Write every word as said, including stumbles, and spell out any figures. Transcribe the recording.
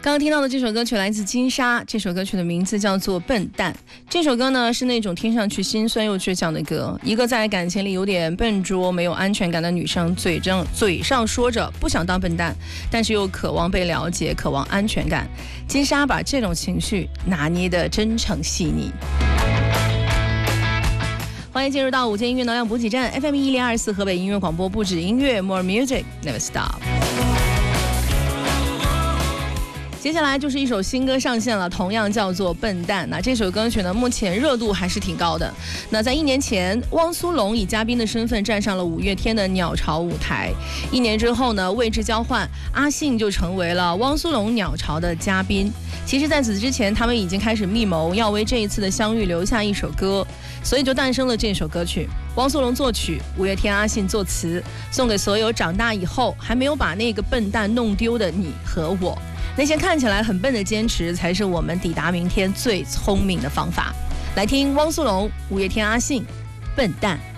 刚刚听到的这首歌曲来自金莎，这首歌曲的名字叫做《笨蛋》。这首歌呢是那种听上去心酸又倔强的歌，一个在感情里有点笨拙、没有安全感的女生，嘴上嘴上说着不想当笨蛋，但是又渴望被了解，渴望安全感。金莎把这种情绪拿捏得真诚细腻。欢迎进入到午间音乐能量补给站 F M 一零二四河北音乐广播，不止音乐 More Music Never Stop。接下来就是一首新歌上线了，同样叫做《笨蛋》。那这首歌曲呢，目前热度还是挺高的。那在一年前，汪苏泷以嘉宾的身份站上了五月天的鸟巢舞台。一年之后呢，位置交换，阿信就成为了汪苏泷鸟巢的嘉宾。其实在此之前，他们已经开始密谋要为这一次的相遇留下一首歌，所以就诞生了这首歌曲。汪苏泷作曲，五月天阿信作词，送给所有长大以后还没有把那个笨蛋弄丢的你和我。那些看起来很笨的坚持，才是我们抵达明天最聪明的方法。来听汪苏泷、五月天阿信，《笨蛋》。